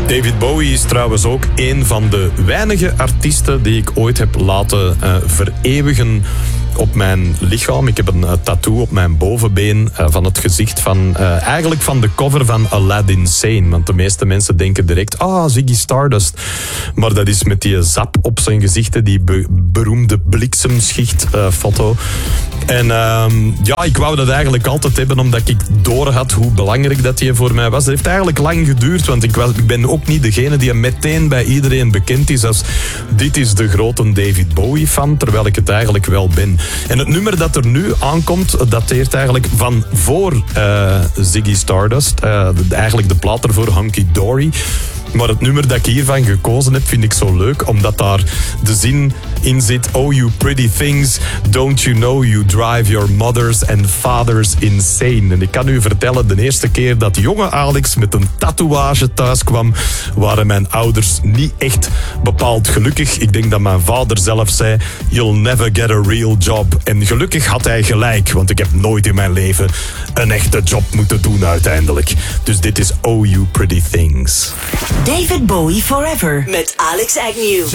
David Bowie is trouwens ook een van de weinige artiesten die ik ooit heb laten vereeuwigen op mijn lichaam. Ik heb een tattoo op mijn bovenbeen van het gezicht van... eigenlijk van de cover van Aladdin Sane. Want de meeste mensen denken direct... Ziggy Stardust. Maar dat is met die zap op zijn gezicht. Die beroemde bliksemschicht foto. En ik wou dat eigenlijk altijd hebben, omdat ik doorhad hoe belangrijk dat die voor mij was. Het heeft eigenlijk lang geduurd, want ik ben ook niet degene die meteen bij iedereen bekend is als dit is de grote David Bowie fan, terwijl ik het eigenlijk wel ben. En het nummer dat er nu aankomt, dateert eigenlijk van voor Ziggy Stardust. Eigenlijk de plaat ervoor, Hunky Dory. Maar het nummer dat ik hiervan gekozen heb, vind ik zo leuk, omdat daar de zin in zit. Oh, you pretty things, don't you know you drive your mothers and fathers insane. En ik kan u vertellen, de eerste keer dat jonge Alex met een tatoeage thuis kwam, waren mijn ouders niet echt bepaald gelukkig. Ik denk dat mijn vader zelf zei, you'll never get a real job. En gelukkig had hij gelijk, want ik heb nooit in mijn leven een echte job moeten doen uiteindelijk. Dus dit is Oh, you pretty things. David Bowie Forever met Alex Agnew.